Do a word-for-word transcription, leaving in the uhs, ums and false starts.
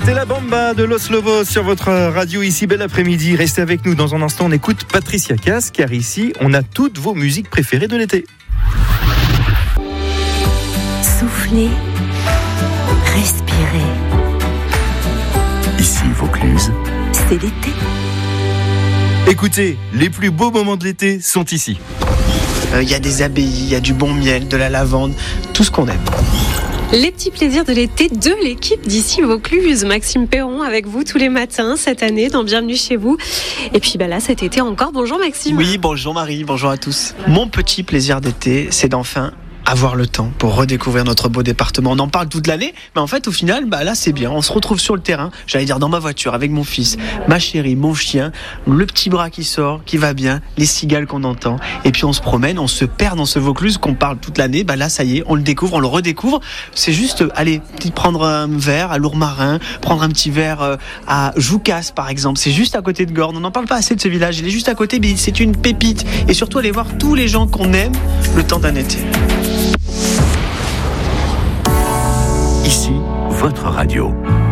C'était la Bamba de Los Lobos sur votre radio ici. Bel après-midi. Restez avec nous. Dans un instant, on écoute Patricia Cass, car ici, on a toutes vos musiques préférées de l'été. Soufflez, respirez. Ici Vaucluse, c'est l'été. Écoutez, les plus beaux moments de l'été sont ici. Il euh, y a des abbayes, il y a du bon miel, de la lavande, tout ce qu'on aime. Les petits plaisirs de l'été de l'équipe d'ici Vaucluse. Maxime Perron avec vous tous les matins cette année dans Bienvenue chez vous. Et puis bah là cet été encore. Bonjour Maxime. Oui, bonjour Marie, bonjour à tous. Mon petit plaisir d'été, c'est d'enfin avoir le temps pour redécouvrir notre beau département. On en parle toute l'année, mais en fait au final, bah là c'est bien. On se retrouve sur le terrain, j'allais dire dans ma voiture avec mon fils, ma chérie, mon chien, le petit bras qui sort, qui va bien, les cigales qu'on entend. Et puis on se promène, on se perd dans ce Vaucluse qu'on parle toute l'année. Bah là ça y est, on le découvre, on le redécouvre. C'est juste aller prendre un verre à Lourmarin, prendre un petit verre à Joucas par exemple. C'est juste à côté de Gordes. On n'en parle pas assez de ce village. Il est juste à côté, mais c'est une pépite. Et surtout aller voir tous les gens qu'on aime le temps d'un été. ici votre radio.